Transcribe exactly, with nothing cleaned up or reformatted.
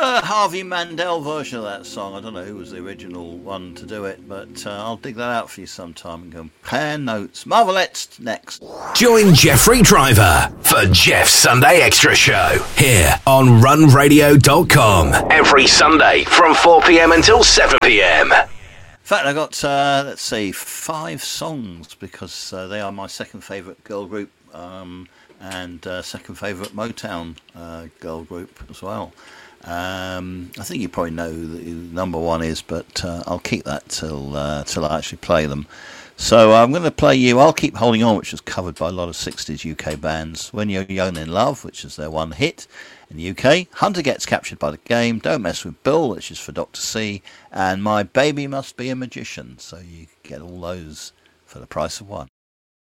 a Harvey Mandel version of that song. I don't know who was the original one to do it, but uh, I'll dig that out for you sometime and compare notes. Marvelettes next. Join Jeffrey Driver for Jeff's Sunday Extra Show here on run radio dot com every Sunday from four p.m. until seven p.m. In fact, I got, uh, let's see, five songs because uh, they are my second favourite girl group um, and uh, second favourite Motown uh, girl group as well. Um, I think you probably know who number one is, but uh, I'll keep that till uh, till I actually play them. So I'm going to play you I'll Keep Holding On, which was covered by a lot of sixties U K bands. When You're Young in Love, which is their one hit in the U K. Hunter Gets Captured by the Game. Don't Mess with Bill, which is for Doctor C. And My Baby Must Be a Magician. So you get all those for the price of one.